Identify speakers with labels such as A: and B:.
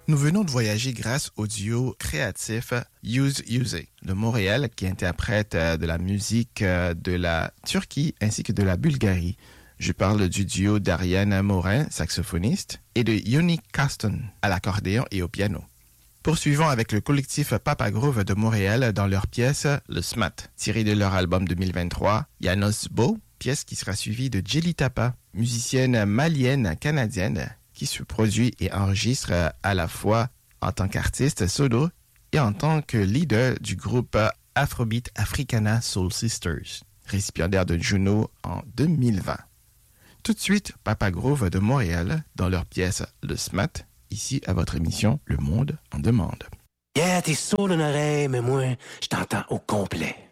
A: Nous venons de voyager grâce au duo créatif Use Use de Montréal qui interprète de la musique de la Turquie ainsi que de la Bulgarie. Je parle du duo d'Ariane Morin, saxophoniste, et de Yoni Caston à l'accordéon et au piano. Poursuivons avec le collectif Papa Groove de Montréal dans leur pièce Le Smat, tirée de leur album 2023, Janos Bo, pièce qui sera suivie de Jelly Tapa, musicienne malienne-canadienne qui se produit et enregistre à la fois en tant qu'artiste solo et en tant que leader du groupe Afrobeat Africana Soul Sisters, récipiendaire de Juno en 2020. Tout de suite, Papa Groove de Montréal dans leur pièce Le Smat, ici à votre émission Le Monde en demande.
B: Yeah, t'es sourd d'une oreille, mais moi, je t'entends au complet.